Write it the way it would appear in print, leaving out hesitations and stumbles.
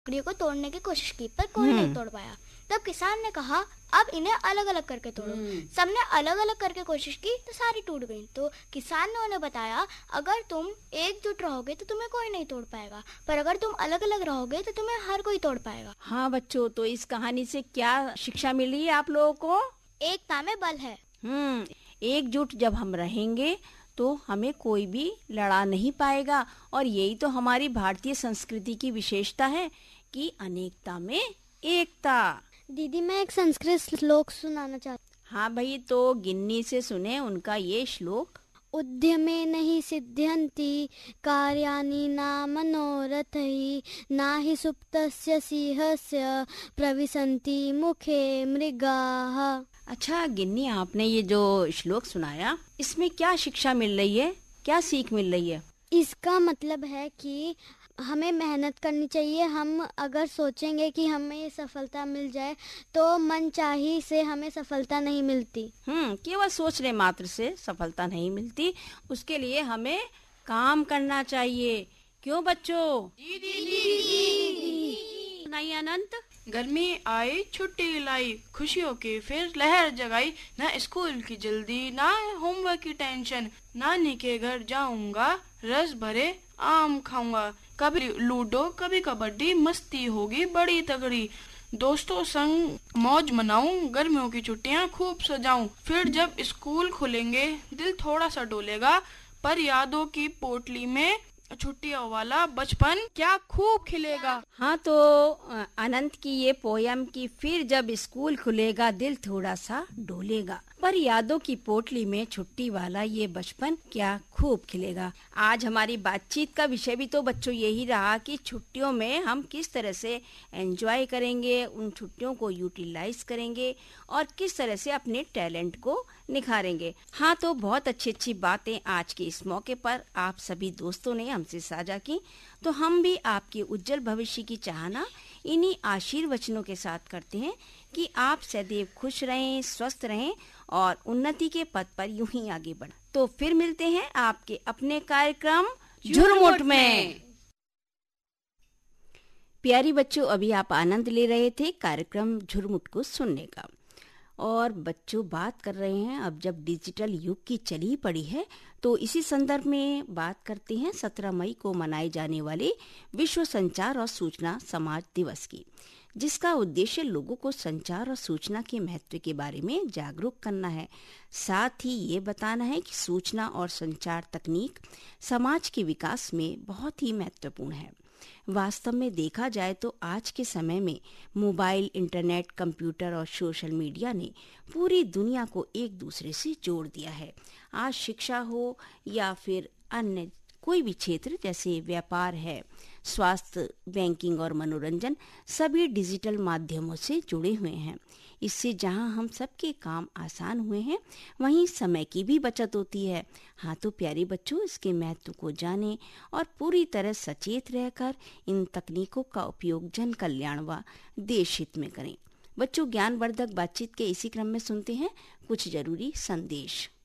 लकड़ियों को तोड़ने की कोशिश की पर कोई नहीं तोड़ पाया। तब किसान ने कहा अब इन्हें अलग अलग करके तोड़ो। सबने अलग अलग करके कोशिश की तो सारी टूट गई। तो किसान ने उन्हें बताया अगर तुम एकजुट रहोगे तो तुम्हें कोई नहीं तोड़ पाएगा, पर अगर तुम अलग अलग रहोगे तो तुम्हें हर कोई तोड़ पाएगा। हाँ बच्चों, तो इस कहानी से क्या शिक्षा मिली आप लोगों को? एकता में बल है। एकजुट जब हम रहेंगे तो हमें कोई भी लड़ा नहीं पाएगा। और यही तो हमारी भारतीय संस्कृति की विशेषता है कि अनेकता में एकता। दीदी मैं एक संस्कृत श्लोक सुनाना चाहती हूँ। हाँ भाई, तो गिन्नी से सुने उनका ये श्लोक। उद्यमेन हि सिद्ध्यन्ति कार्याणि न मनोरथैः न हि सुप्तस्य सिंहस्य प्रविशन्ति मुखे मृगाः। अच्छा गिन्नी, आपने ये जो श्लोक सुनाया इसमें क्या शिक्षा मिल रही है, क्या सीख मिल रही है? इसका मतलब है कि हमें मेहनत करनी चाहिए। हम अगर सोचेंगे कि हमें सफलता मिल जाए तो मनचाही से हमें सफलता नहीं मिलती। केवल सोचने मात्र से सफलता नहीं मिलती, उसके लिए हमें काम करना चाहिए। क्यों बच्चों? नहीं अनंत? गर्मी आई छुट्टी लाई, खुशियों की फिर लहर जगाई, ना स्कूल की जल्दी ना होमवर्क की टेंशन, नानी के घर जाऊंगा रस भरे आम खाऊंगा, कभी लूडो कभी कबड्डी, मस्ती होगी बड़ी तगड़ी, दोस्तों संग मौज मनाऊं, गर्मियों की छुट्टियां खूब सजाऊं, फिर जब स्कूल खुलेंगे दिल थोड़ा सा डोलेगा, पर यादों की पोटली में छुट्टियों वाला बचपन क्या खूब खिलेगा। हाँ, तो अनंत की ये पोयम की फिर जब स्कूल खुलेगा दिल थोड़ा सा डोलेगा, पर यादों की पोटली में छुट्टी वाला ये बचपन क्या खूब खिलेगा। आज हमारी बातचीत का विषय भी तो बच्चों यही रहा कि छुट्टियों में हम किस तरह से एंजॉय करेंगे, उन छुट्टियों को यूटिलाइज करेंगे और किस तरह से अपने टैलेंट को निखारेंगे। हाँ, तो बहुत अच्छी अच्छी बातें आज के इस मौके पर आप सभी दोस्तों ने हमसे साझा की। तो हम भी आपके उज्जवल भविष्य की चाहना इन्हीं आशीर्वचनों के साथ करते हैं कि आप सदैव खुश रहें, स्वस्थ रहें और उन्नति के पथ पर यूं ही आगे बढ़ें। तो फिर मिलते हैं आपके अपने कार्यक्रम झुरमुट में। प्यारी बच्चों, अभी आप आनंद ले रहे थे कार्यक्रम झुरमुट को सुनने का। और बच्चों बात कर रहे हैं अब जब डिजिटल युग की चली पड़ी है, तो इसी संदर्भ में बात करते हैं 17 मई को मनाए जाने वाले विश्व संचार और सूचना समाज दिवस की, जिसका उद्देश्य लोगों को संचार और सूचना के महत्व के बारे में जागरूक करना है। साथ ही ये बताना है कि सूचना और संचार तकनीक समाज के विकास में बहुत ही महत्वपूर्ण है। वास्तव में देखा जाए तो आज के समय में मोबाइल, इंटरनेट, कंप्यूटर और सोशल मीडिया ने पूरी दुनिया को एक दूसरे से जोड़ दिया है। आज शिक्षा हो या फिर अन्य कोई भी क्षेत्र जैसे व्यापार है, स्वास्थ्य, बैंकिंग और मनोरंजन सभी डिजिटल माध्यमों से जुड़े हुए हैं। इससे जहां हम सबके काम आसान हुए हैं, वहीं समय की भी बचत होती है। हाँ, तो प्यारे बच्चों, इसके महत्व को जानें और पूरी तरह सचेत रहकर इन तकनीकों का उपयोग जन कल्याण व देश हित में करें। बच्चों, ज्ञानवर्धक बातचीत के इसी क्रम में सुनते हैं कुछ जरूरी संदेश।